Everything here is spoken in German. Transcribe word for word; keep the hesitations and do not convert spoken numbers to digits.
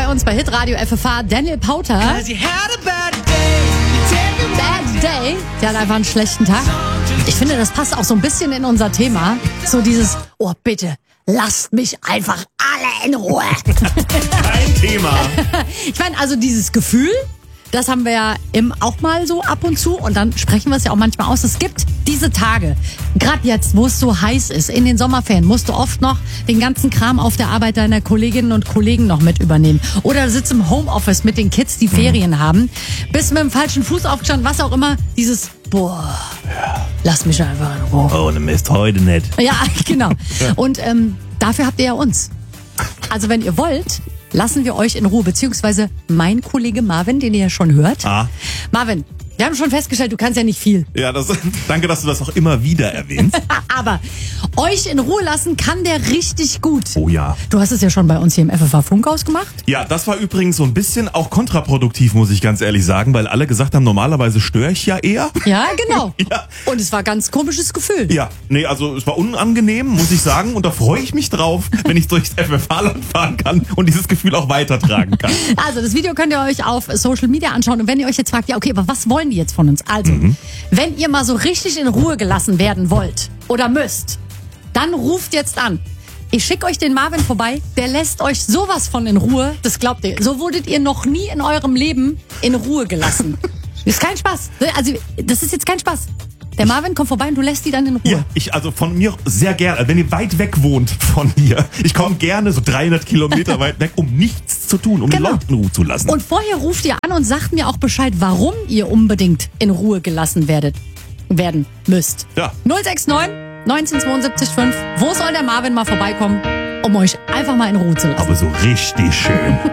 uns bei Hitradio F F H Daniel Powter. Bad Day. Der hat einfach einen schlechten Tag. Ich finde, das passt auch so ein bisschen in unser Thema. So dieses, oh bitte, lasst mich einfach alle in Ruhe. Kein Thema. Ich meine, also dieses Gefühl, das haben wir ja im, auch mal so ab und zu und dann sprechen wir es ja auch manchmal aus. Es gibt diese Tage, gerade jetzt, wo es so heiß ist, in den Sommerferien, musst du oft noch den ganzen Kram auf der Arbeit deiner Kolleginnen und Kollegen noch mit übernehmen. Oder du sitzt im Homeoffice mit den Kids, die Ferien mhm. haben, bist mit dem falschen Fuß aufgestanden, was auch immer, dieses, boah, ja. lass mich einfach in Ruhe. Oh, ne Mist, heute nicht. Ja, genau. Und ähm, dafür habt ihr ja uns. Also wenn ihr wollt, lassen wir euch in Ruhe, beziehungsweise mein Kollege Marvin, den ihr ja schon hört. Ah. Marvin, wir haben schon festgestellt, du kannst ja nicht viel. Ja, das, danke, dass du das auch immer wieder erwähnst. Aber euch in Ruhe lassen kann der richtig gut. Oh ja. Du hast es ja schon bei uns hier im F F H Funkhaus gemacht. Ja, das war übrigens so ein bisschen auch kontraproduktiv, muss ich ganz ehrlich sagen, weil alle gesagt haben, normalerweise störe ich ja eher. Ja, genau. Ja. Und es war ein ganz komisches Gefühl. Ja, nee, also es war unangenehm, muss ich sagen, und da freue ich mich drauf, wenn ich durchs F F H-Land fahren kann und dieses Gefühl auch weitertragen kann. Also das Video könnt ihr euch auf Social Media anschauen und wenn ihr euch jetzt fragt, ja okay, aber was wollen die jetzt von uns? Also, mhm. wenn ihr mal so richtig in Ruhe gelassen werden wollt oder müsst, dann ruft jetzt an. Ich schicke euch den Marvin vorbei, der lässt euch sowas von in Ruhe, das glaubt ihr. So wurdet ihr noch nie in eurem Leben in Ruhe gelassen. Das ist kein Spaß. Also, das ist jetzt kein Spaß. Der Marvin kommt vorbei und du lässt die dann in Ruhe. Ja, ich also von mir sehr gerne, wenn ihr weit weg wohnt von hier, ich komme gerne so dreihundert Kilometer weit weg, um nichts zu tun, um genau. die Leute in Ruhe zu lassen. Und vorher ruft ihr an und sagt mir auch Bescheid, warum ihr unbedingt in Ruhe gelassen werdet, werden müsst. Ja. null sechs neun, neunzehn zweiundsiebzig fünf. Wo soll der Marvin mal vorbeikommen, um euch einfach mal in Ruhe zu lassen? Aber so richtig schön.